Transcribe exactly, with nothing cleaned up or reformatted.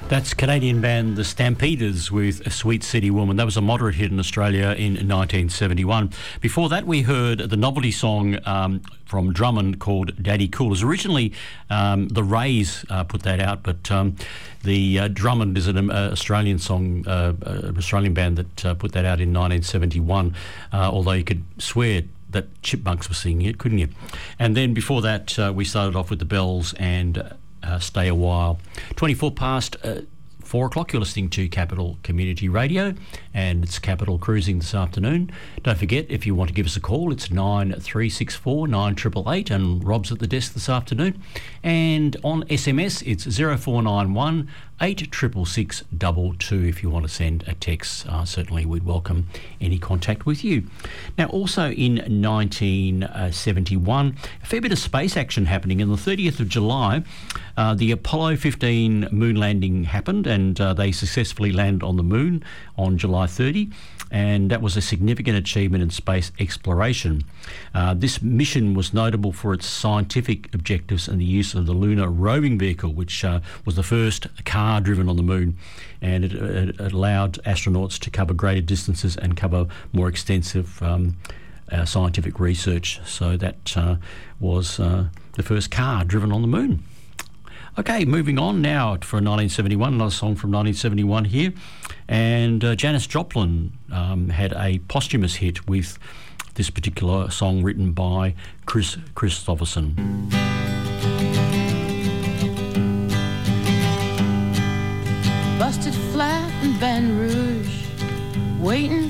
That's Canadian band The Stampeders with A Sweet City Woman. That was a moderate hit in Australia in nineteen seventy-one. Before that, we heard the novelty song um, from Drummond called Daddy Cool. It was originally um, the Rays uh, put that out, but um, the uh, Drummond is an uh, Australian song, uh, uh, Australian band that uh, put that out in nineteen seventy-one, uh, although you could swear that Chipmunks were singing it, couldn't you? And then before that, uh, we started off with the Bells and Uh, Uh, Stay a While. twenty-four past uh, four o'clock, you're listening to Capital Community Radio, and it's Capital Cruising this afternoon. Don't forget, if you want to give us a call, it's nine three six four, nine eight eight eight, and Rob's at the desk this afternoon. And on S M S, it's zero four nine one, eight six six six two two if you want to send a text. Uh, certainly we'd welcome any contact with you. Now, also in nineteen seventy-one, a fair bit of space action happening. On the thirtieth of July, uh, the Apollo fifteen moon landing happened, and uh, they successfully landed on the moon on July thirtieth. And that was a significant achievement in space exploration. Uh, this mission was notable for its scientific objectives and the use of the Lunar Roving Vehicle, which uh, was the first car driven on the moon, and it, it allowed astronauts to cover greater distances and cover more extensive um, uh, scientific research. So that uh, was uh, the first car driven on the moon. Okay, moving on now for nineteen seventy-one, another song from nineteen seventy-one here. And uh, Janis Joplin um, had a posthumous hit with this particular song written by Chris Christopherson. Busted flat in Baton Rouge, waiting